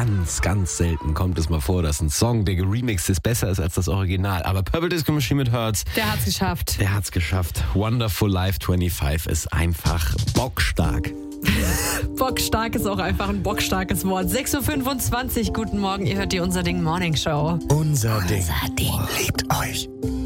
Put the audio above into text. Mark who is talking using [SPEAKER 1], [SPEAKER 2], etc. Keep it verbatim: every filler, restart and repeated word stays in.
[SPEAKER 1] ganz, ganz selten kommt es mal vor, dass ein Song, der geremixed ist, besser ist als das Original. Aber Purple Disco Machine mit Hurts,
[SPEAKER 2] Der hat's geschafft.
[SPEAKER 1] der hat's geschafft. Wonderful Life fünfundzwanzig ist einfach bockstark.
[SPEAKER 2] Bockstark ist auch einfach ein bockstarkes Wort. sechs Uhr fünfundzwanzig, guten Morgen, ihr hört die Unser Ding Morning Show.
[SPEAKER 1] Unser Ding.
[SPEAKER 2] Unser Ding.
[SPEAKER 1] Liebt euch.